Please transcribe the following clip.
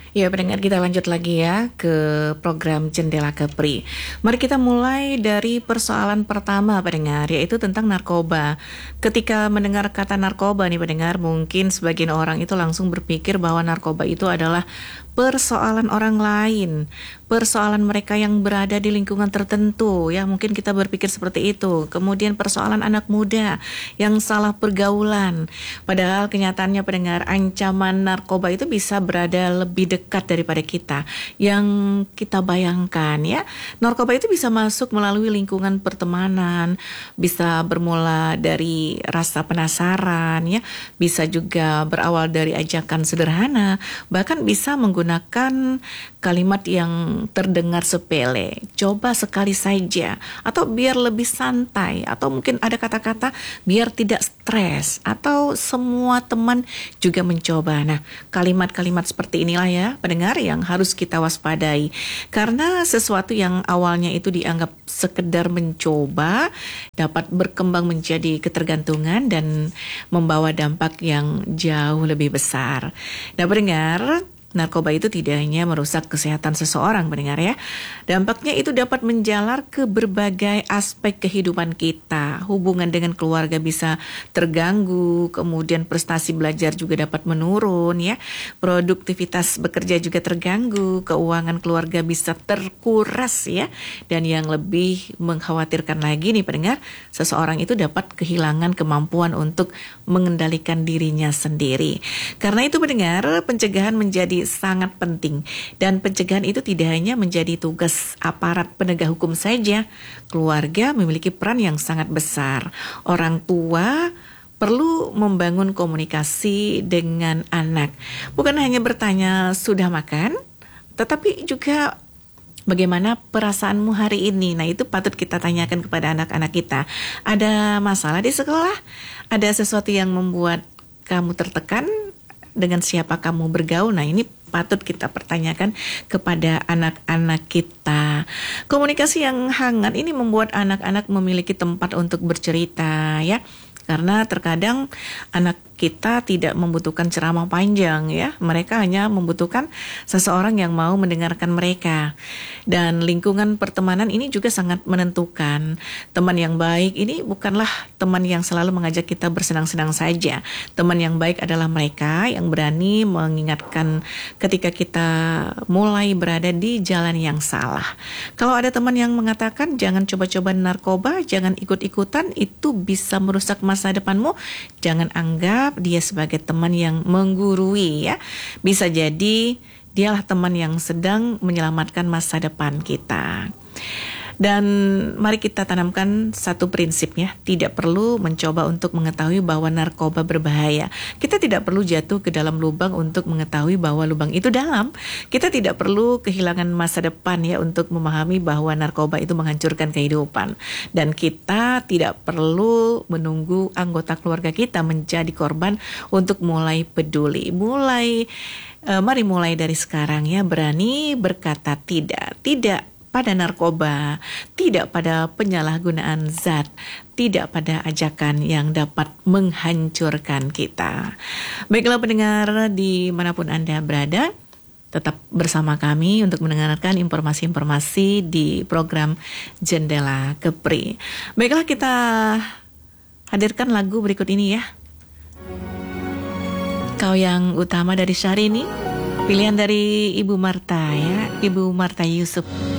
Ya, pendengar, kita lanjut lagi ya ke program Jendela Kepri. Mari kita mulai dari persoalan pertama, pendengar, yaitu tentang narkoba. Ketika mendengar kata narkoba nih, pendengar, mungkin sebagian orang itu langsung berpikir bahwa narkoba itu adalah persoalan orang lain, persoalan mereka yang berada di lingkungan tertentu, ya mungkin kita berpikir seperti itu. Kemudian persoalan anak muda yang salah pergaulan. Padahal kenyataannya, pendengar, ancaman narkoba itu bisa berada lebih dekat daripada kita yang kita bayangkan, ya. Narkoba itu bisa masuk melalui lingkungan pertemanan, bisa bermula dari rasa penasaran, ya, bisa juga berawal dari ajakan sederhana, bahkan bisa menggunakan kalimat yang terdengar sepele, coba sekali saja, atau biar lebih santai, atau mungkin ada kata-kata biar tidak stres, atau semua teman juga mencoba. Nah, kalimat-kalimat seperti inilah ya, pendengar, yang harus kita waspadai. Karena sesuatu yang awalnya itu dianggap sekedar mencoba dapat berkembang menjadi ketergantungan dan membawa dampak yang jauh lebih besar. Nah, pendengar, narkoba itu tidak hanya merusak kesehatan seseorang, pendengar ya. Dampaknya itu dapat menjalar ke berbagai aspek kehidupan kita. Hubungan dengan keluarga bisa terganggu, kemudian prestasi belajar juga dapat menurun ya. Produktivitas bekerja juga terganggu, keuangan keluarga bisa terkuras ya. Dan yang lebih mengkhawatirkan lagi nih, pendengar, seseorang itu dapat kehilangan kemampuan untuk mengendalikan dirinya sendiri. Karena itu, pendengar, pencegahan menjadi sangat penting, dan pencegahan itu tidak hanya menjadi tugas aparat penegak hukum saja. Keluarga memiliki peran yang sangat besar. Orang tua perlu membangun komunikasi dengan anak, bukan hanya bertanya sudah makan, tetapi juga bagaimana perasaanmu hari ini. Nah, itu patut kita tanyakan kepada anak-anak kita. Ada masalah di sekolah? Ada sesuatu yang membuat kamu tertekan? Dengan siapa kamu bergaul? Nah, ini patut kita pertanyakan kepada anak-anak kita. Komunikasi yang hangat ini membuat anak-anak memiliki tempat untuk bercerita ya. Karena terkadang anak kita tidak membutuhkan ceramah panjang ya. Mereka hanya membutuhkan seseorang yang mau mendengarkan mereka. Dan lingkungan pertemanan ini juga sangat menentukan. Teman yang baik ini bukanlah teman yang selalu mengajak kita bersenang-senang saja. Teman yang baik adalah mereka yang berani mengingatkan ketika kita mulai berada di jalan yang salah. Kalau ada teman yang mengatakan jangan coba-coba narkoba, jangan ikut-ikutan, itu bisa merusak masa depanmu, jangan anggap dia sebagai teman yang menggurui ya. Bisa jadi dialah teman yang sedang menyelamatkan masa depan kita. Dan mari kita tanamkan satu prinsipnya, tidak perlu mencoba untuk mengetahui bahwa narkoba berbahaya. Kita tidak perlu jatuh ke dalam lubang untuk mengetahui bahwa lubang itu dalam. Kita tidak perlu kehilangan masa depan ya untuk memahami bahwa narkoba itu menghancurkan kehidupan. Dan kita tidak perlu menunggu anggota keluarga kita menjadi korban untuk mulai peduli. Mari mulai dari sekarang ya, berani berkata tidak pada narkoba, tidak pada penyalahgunaan zat, tidak pada ajakan yang dapat menghancurkan kita. Baiklah pendengar, dimanapun Anda berada, tetap bersama kami untuk mendengarkan informasi-informasi di program Jendela Kepri. Baiklah, kita hadirkan lagu berikut ini ya. Kau Yang Utama dari Syahrini, pilihan dari Ibu Marta ya, Ibu Marta Yusuf.